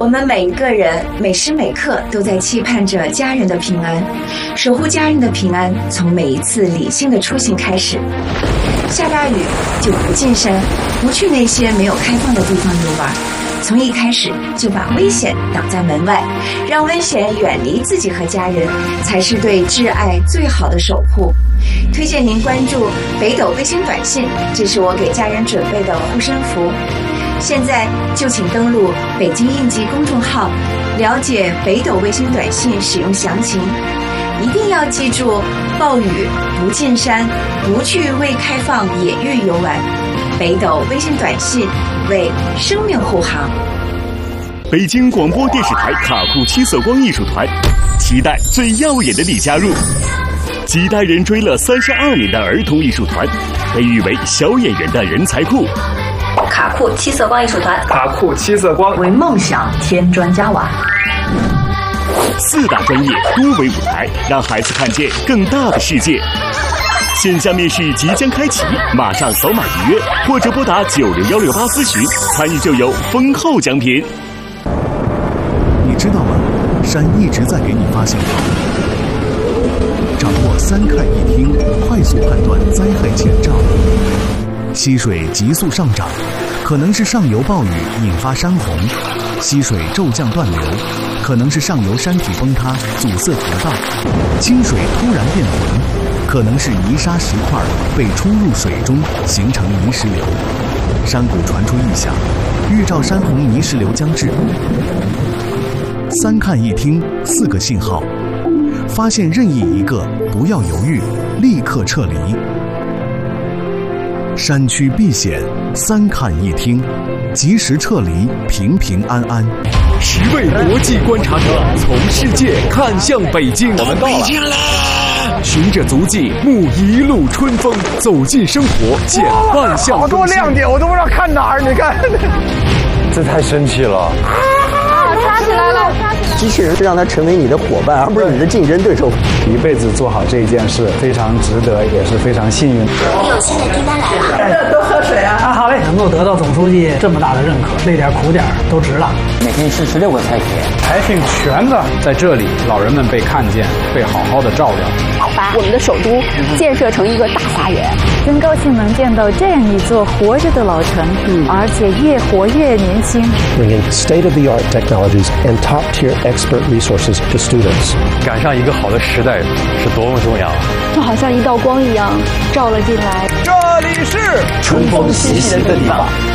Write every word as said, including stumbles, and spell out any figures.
我们每一个人每时每刻都在期盼着家人的平安，守护家人的平安，从每一次理性的出行开始。下大雨就不进山，不去那些没有开放的地方游玩，从一开始就把危险挡在门外，让危险远离自己和家人，才是对挚爱最好的守护。推荐您关注北斗卫星短信，这是我给家人准备的护身符。现在就请登录北京应急公众号，了解北斗卫星短信使用详情。一定要记住，暴雨不进山，不去未开放野域游玩。北斗卫星短信为生命护航。 北京广播电视台卡库七色光艺术团，期待最耀眼的你加入。几代人追了三十二年的儿童艺术团，被誉为小演员的人才库。 卡库七色光艺术团， 卡库七色光为梦想添砖加瓦。 四大专业多维舞台，让孩子看见更大的世界。线下面试即将开启，马上扫码预约，或者拨打九零幺六八咨询，参与就有丰厚奖品。 你知道吗？山一直在给你发信号。掌握三看一听，快速判断灾害前兆。溪水急速上涨，可能是上游暴雨引发山洪；溪水骤降断流，可能是上游山体崩塌阻塞河道；清水突然变浑，可能是泥沙石块被冲入水中形成泥石流。山谷传出异响，预兆山洪泥石流将至。三看一听，四个信号，发现任意一个，不要犹豫，立刻撤离。山区避险，三看一听，及时撤离，平平安安。 十位国际观察者从世界看向北京， 我们到了， 循着足迹，沐一路春风，走进生活，见万象更新。 好多亮点，我都不知道看哪儿。你看，这太神奇了！ 啊，抓起来了！ 机器人是让它成为你的伙伴，而不是你的竞争对手。 一辈子做好这一件事，非常值得，也是非常幸运。 有新的订单来了， 多喝水啊！ 啊，好嘞，能够得到总书记这么大的认可，累点苦点都值了。 每天吃十六个菜品， 还挺全的。在这里，老人们被看见，被好好的照料。 把我们的首都建设成一个大花园， 真高兴能见到这样一座活着的老城，嗯，而且越活越年轻。 Bringing state-of-the-art technologies and top-tier expert resources to students。 赶上一个好的时代是多么重要啊！ 就好像一道光一样照了进来。 这里是春风习习的地方。